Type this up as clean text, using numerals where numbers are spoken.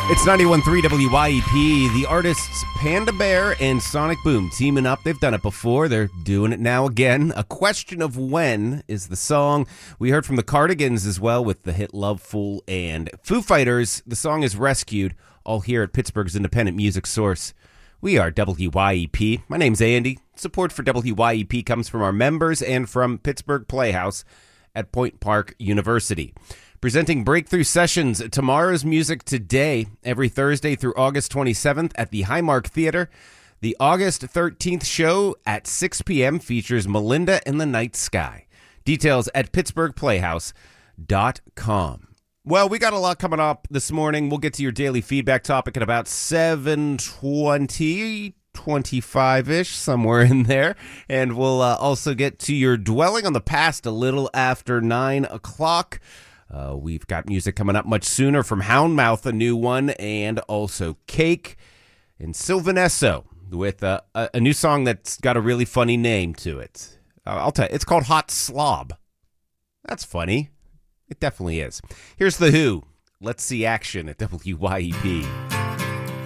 It's 91.3 WYEP. The artists Panda Bear and Sonic Boom teaming up. They've done it before. They're doing it now again. A Question of When is the song. We heard from the Cardigans as well with the hit Love Fool, and Foo Fighters. The song is Rescued, all here at Pittsburgh's independent music source. We are WYEP. My name's Andy. Support for WYEP comes from our members and from Pittsburgh Playhouse at Point Park University. Presenting Breakthrough Sessions, Tomorrow's Music Today, every Thursday through August 27th at the Highmark Theater. The August 13th show at 6 p.m. features Melinda in the Night Sky. Details at pittsburghplayhouse.com. Well, we got a lot coming up this morning. We'll get to your daily feedback topic at about 7:20, 25-ish, somewhere in there. And we'll also get to your Dwelling on the Past a little after 9 o'clock. We've got music coming up much sooner from Houndmouth, a new one, and also Cake and Sylvanesso with a new song that's got a really funny name to it. I'll tell you, it's called Hot Slob. That's funny. It definitely is. Here's The Who. Let's see action at WYEP.